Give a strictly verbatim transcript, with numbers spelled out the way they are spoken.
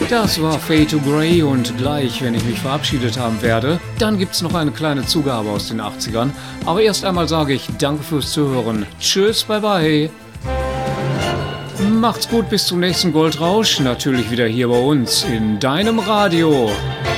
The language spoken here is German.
Das war Fade to Grey und gleich, wenn ich mich verabschiedet haben werde, dann gibt's noch eine kleine Zugabe aus den achtzigern. Aber erst einmal sage ich danke fürs Zuhören. Tschüss, bye bye. Macht's gut, bis zum nächsten Goldrausch. Natürlich wieder hier bei uns in deinem Radio.